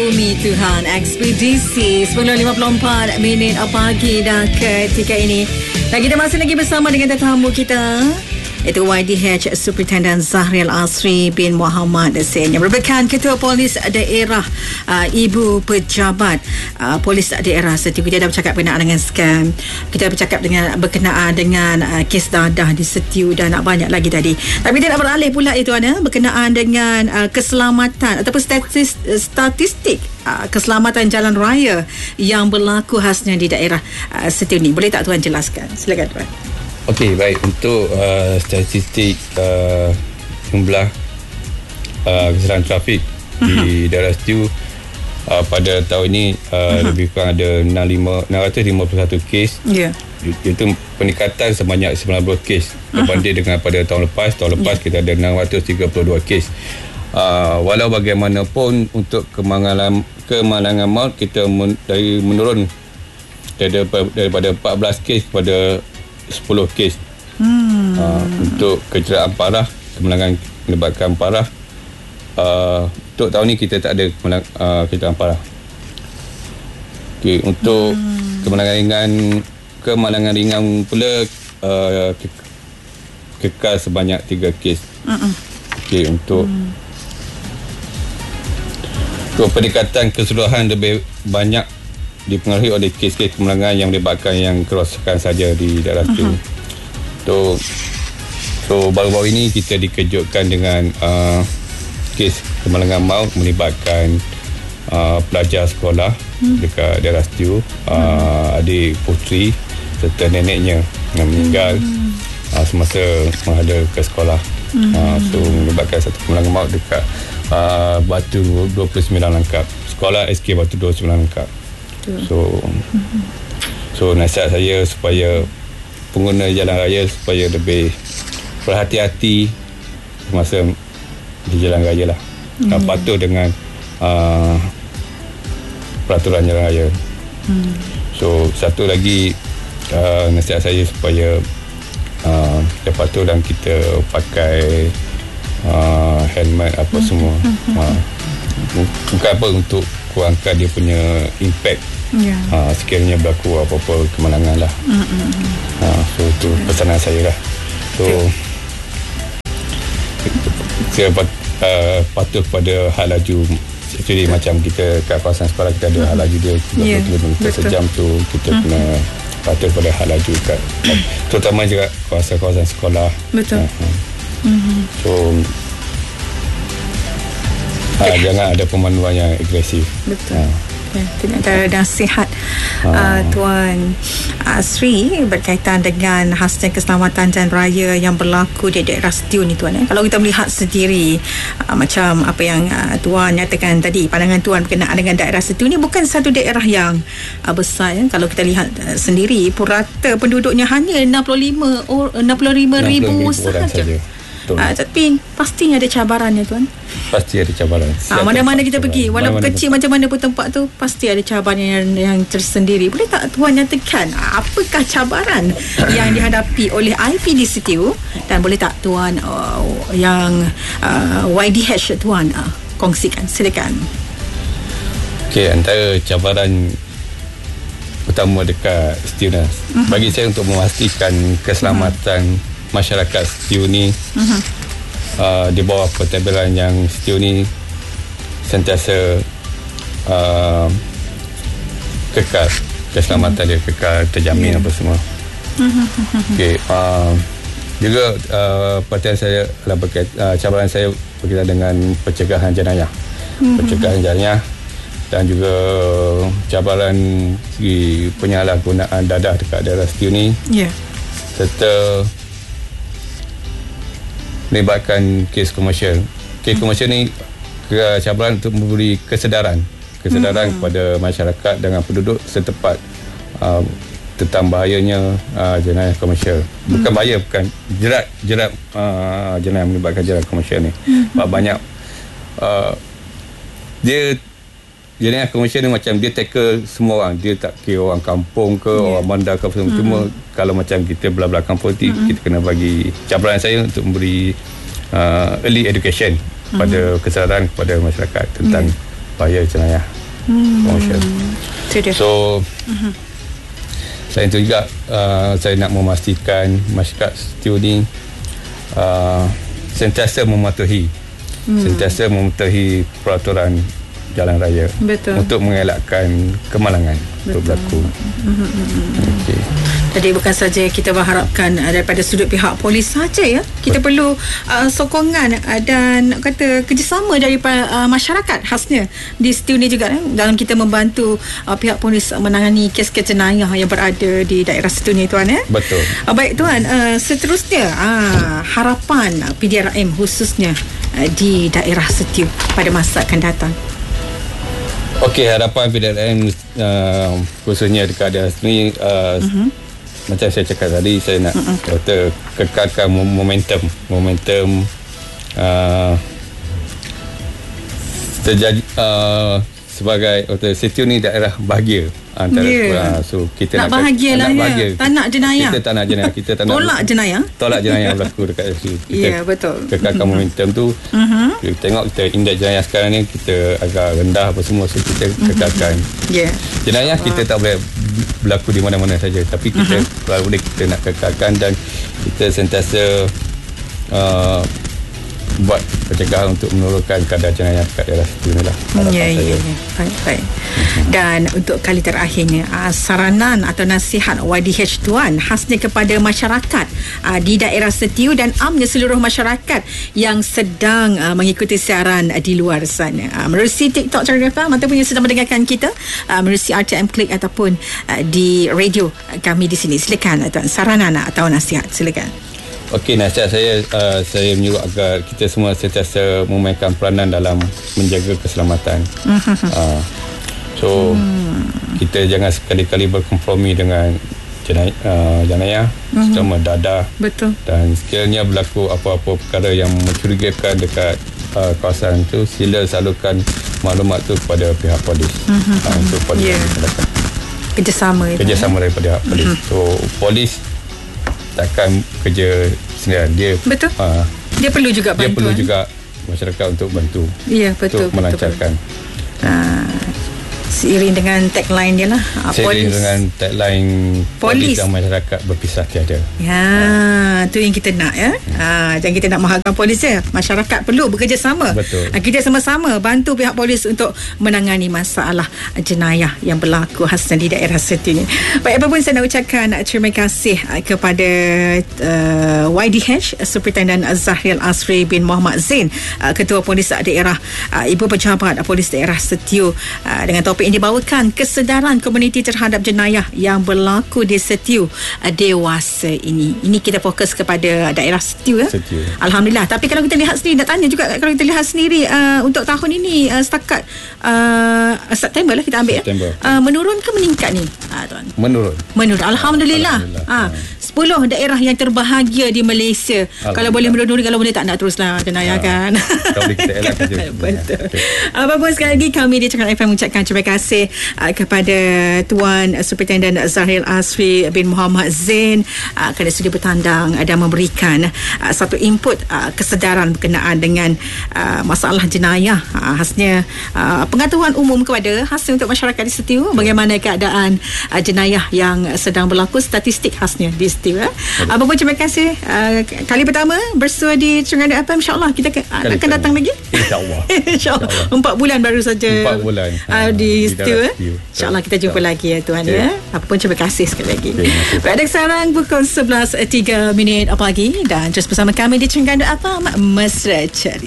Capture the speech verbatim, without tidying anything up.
bumi Tuhan. Ekspedisi sepuluh lima puluh empat minit pagi dah ketika ini. Dan kita masih lagi bersama dengan tetamu kita, iaitu Y D H Superintendent Zahril Asri bin Muhammad Sen yang merupakan Ketua Polis Daerah, uh, Ibu Pejabat uh, Polis Daerah Setiu. Kita dah bercakap berkenaan dengan skam, kita bercakap dengan berkenaan dengan uh, kes dadah di Setiu dan nak banyak lagi tadi. Tapi dia nak beralih pula itu ana berkenaan dengan uh, keselamatan ataupun statistik, statistik uh, keselamatan jalan raya yang berlaku khasnya di daerah uh, Setiu ni. Boleh tak tuan jelaskan? Silakan tuan. Okey, baik. Untuk uh, statistik uh, jumlah uh, kesalahan trafik uh-huh. di daerah Setiu uh, pada tahun ini uh, uh-huh. lebih kurang ada enam ratus lima puluh satu kes. Ya. Yeah. Itu peningkatan sebanyak sembilan puluh kes berbanding uh-huh. dengan pada tahun lepas. Tahun lepas yeah. kita ada enam ratus tiga puluh dua kes. Uh, walau bagaimanapun untuk kemalangan kemalangan maut kita men, dari menurun daripada, daripada empat belas kes kepada sepuluh kes. hmm. uh, Untuk kecelakaan parah, kemalangan menyebabkan parah, uh, untuk tahun ni kita tak ada kemalangan, uh, kecelakaan parah. Okay, untuk hmm. kemalangan ringan Kemalangan ringan pula uh, ke, kekal sebanyak tiga kes. uh-uh. Okay, untuk hmm. untuk peningkatan keseluruhan lebih banyak dipengaruhi oleh kes-kes kemalangan yang melibatkan yang kerosakan saja di daerah itu. Uh-huh. So, so baru-baru ini kita dikejutkan dengan uh, kes kemalangan maut melibatkan uh, pelajar sekolah hmm. dekat daerah Setiu, uh, hmm. adik puteri serta neneknya yang meninggal hmm. uh, semasa menghadap ke sekolah. Hmm. Uh, so melibatkan satu kemalangan maut dekat uh, Batu dua puluh sembilan Langkap, sekolah S K Batu dua puluh sembilan Langkap. So so nasihat saya supaya pengguna jalan raya supaya lebih berhati-hati masa di jalan raya lah. mm. Patuh dengan uh, peraturan jalan raya. mm. So satu lagi uh, nasihat saya supaya uh, kita patuh dan kita pakai uh, helmet apa mm. semua. mm. uh, Bukan apa untuk kurangkan dia punya impact. Yeah. Ha, sekiranya berlaku apa-apa kemalangan lah. Mm-hmm. Ha, so itu pesanan saya lah. So saya uh, patuh pada hal laju. Jadi macam kita kat kawasan sekolah kita ada mm-hmm. hal laju dia tiga puluh kilometer yeah, sejam tu kita mm-hmm. kena patuh pada hal laju kat, terutama juga kawasan-kawasan sekolah. Betul. Ha, mm-hmm. So ha, jangan ada pemanduan yang agresif. Betul. Ha. Itu antara nasihat uh, Tuan Asri berkaitan dengan khasnya keselamatan jalan raya yang berlaku di daerah Setiu ni Tuan. Eh? Kalau kita melihat sendiri uh, macam apa yang uh, Tuan nyatakan tadi, pandangan Tuan berkenaan dengan daerah Setiu ni bukan satu daerah yang uh, besar. Eh? Kalau kita lihat uh, sendiri purata penduduknya hanya enam puluh lima ribu sahaja. Uh, tapi pastinya ada cabarannya Tuan. Pasti ada cabaran. Ha, mana-mana kita cabaran. pergi, walaupun mana-mana kecil macam mana pun tempat tu, pasti ada cabaran yang, yang tersendiri. Boleh tak Tuan nyatakan apakah cabaran yang dihadapi oleh I P D Setiu, dan boleh tak Tuan uh, yang uh, Y D H Tuan uh, kongsikan? Silakan. Okey, antara cabaran utama dekat Setiu ni, uh-huh. bagi saya untuk memastikan keselamatan uh-huh. masyarakat Setiu ni uh-huh. uh, di bawah pentadbiran yang Setiu ni sentiasa uh, kekal, keselamatan uh-huh. dia kekal, terjamin yeah. apa semua. uh-huh. Okay, uh, juga uh, perhatian saya adalah berkait, uh, cabaran saya berkaitan dengan pencegahan jenayah, uh-huh. pencegahan jenayah dan juga cabaran segi penyalahgunaan dadah dekat daerah Setiu ni, yeah. serta melibatkan kes komersial. Kes komersial ni cabaran untuk memberi kesedaran kesedaran hmm. kepada masyarakat dengan penduduk setempat uh, tentang bahayanya uh, jenayah komersial. Bukan hmm. bahaya, bukan jerat jerat uh, jenayah melibatkan jerat komersial ni. Hmm. Banyak uh, dia jenayah komersial ni macam dia tackle semua orang. Dia tak kira orang kampung ke, yeah. orang bandar ke, semua. Hmm. Cuma kalau macam kita belah-belah kampung ni, hmm. kita kena bagi cabaran saya untuk memberi uh, early education pada hmm. kesedaran kepada masyarakat tentang yeah. bayar jenayah hmm. komersial. So uh-huh. selain itu juga uh, saya nak memastikan masyarakat setiu ni uh, sentiasa mematuhi hmm. sentiasa mematuhi peraturan jalan raya. Betul. Untuk mengelakkan kemalangan untuk berlaku. Okay. Jadi bukan saja kita berharapkan uh, daripada sudut pihak polis saja ya. Kita Betul. perlu uh, sokongan uh, dan kata kerjasama daripada uh, masyarakat khasnya di setiu ni juga eh, dalam kita membantu uh, pihak polis uh, menangani kes-kes jenayah yang berada di daerah setiu ni tuan ya. Betul. Uh, baik tuan, uh, seterusnya uh, harapan uh, P D R M khususnya uh, di daerah setiu pada masa akan datang. Okey, harapan P D R M uh, khususnya dekat daerah sini uh, uh-huh. macam saya cakap tadi, saya nak uh-uh. kata kekalkan momentum momentum uh, terjadi uh, sebagai kata setiu ni daerah bahagia antara yeah. uh, so kita nak, nak bahagialah nak ya. bahagia. Tak nak jenayah. Kita tak nak jenayah, kita tak nak tolak jenayah. Tolak jenayah berlaku dekat sini. Ya, yeah, betul. Kekalkan uh-huh. momentum tu. Uh-huh. Kita tengok kita indeks jenayah sekarang ni kita agak rendah apa semua, so kita kekalkan. Ya. Yeah. Jenayah kita tak boleh berlaku di mana-mana saja, tapi kita uh-huh. kalau boleh kita nak kekalkan dan kita sentiasa uh, buat pencegahan untuk menurunkan kadar jenayah kat daerah situ ni lah. Ya, ya, ya. Baik, baik. Dan untuk kali terakhirnya, uh, saranan atau nasihat Y D H tuan khasnya kepada masyarakat uh, di daerah setiu dan amnya seluruh masyarakat yang sedang uh, mengikuti siaran uh, di luar sana. Uh, menerusi TikTok Ceria F M ataupun yang sedang mendengarkan kita uh, menerusi R T M Click ataupun uh, di radio uh, kami di sini. Silakan uh, tuan, saranan uh, atau nasihat, silakan. Okey, nasihat saya uh, saya menyuruh agar kita semua sentiasa memainkan peranan dalam menjaga keselamatan. uh, so hmm. kita jangan sekali-kali berkompromi dengan jenayah, uh, jenayah hmm. secara mendadah. Betul. Dan sekiranya berlaku apa-apa perkara yang mencurigakan dekat uh, kawasan itu, sila salurkan maklumat itu kepada pihak polis. Hmm. Uh, untuk polis yeah. masyarakat. Kerjasama itu. Kerjasama ya? daripada pihak polis. Hmm. So polis takkan kerja sendirian, dia betul. Uh, dia perlu juga bantuan. Dia perlu juga masyarakat untuk bantu. Ya, betul. Untuk melancarkan. Betul, betul. Uh, seiring dengan tagline dia lah. Uh, seiring polis. dengan tagline polis. polis dan masyarakat berpisah tiada. Ya, uh. tu yang kita nak ya. Hmm. Uh, jangan kita nak mahalkan polis ya. Masyarakat perlu bekerjasama. Betul. Uh, kita sama-sama bantu pihak polis untuk menangani masalah jenayah yang berlaku khasnya di daerah setiu ini. Baik, apa pun saya nak ucapkan terima kasih uh, kepada uh, Y D H Superintendent Zahrial Asri bin Muhammad Zain, uh, Ketua Polis Daerah, uh, Ibu Pejabat Polis Daerah Setiu, uh, dengan topik yang dibawakan kesedaran komuniti terhadap jenayah yang berlaku di setiu uh, dewasa ini. Ini kita fokus kepada daerah setiu ya. Setiu. Alhamdulillah. Tapi kalau kita lihat sendiri, nak tanya juga, kalau kita lihat sendiri uh, untuk tahun ini uh, setakat uh, September lah kita ambil September. ya. Uh, menurun ke meningkat ni? Uh, tuan. Menurun. Menurun. Alhamdulillah. Alhamdulillah. Uh, sepuluh daerah yang terbahagia di Malaysia. Kalau boleh menurun, kalau boleh tak nak teruslah jenayah uh, kan. Kalau boleh kita elak saja. Betul. Apa-apa sekali lagi kami di Cakap F M mengucapkan terima kasih uh, kepada Tuan uh, Superintendent Zahrial Asri bin Muhammad Zain uh, kerana sudi bertandang uh, dan memberikan uh, satu input uh, kesedaran berkenaan dengan uh, masalah jenayah, uh, khasnya uh, pengetahuan umum kepada khasnya untuk masyarakat di setiu, bagaimana keadaan uh, jenayah yang sedang berlaku, statistik khasnya di setiu ya. Apa pun terima kasih uh, kali pertama bersua di Terengganu F M, insya-Allah kita ke, akan kali datang lagi insya-Allah. insya-Allah empat bulan baru saja empat bulan uh, di setiu. InsyaAllah kita jumpa lagi ya tuan okay. ya. Apa pun terima kasih sekali lagi. Okay, pada sekarang pukul sebelas tiga minit pagi dan terus bersama kami di Terengganu F M Mesra Ceria.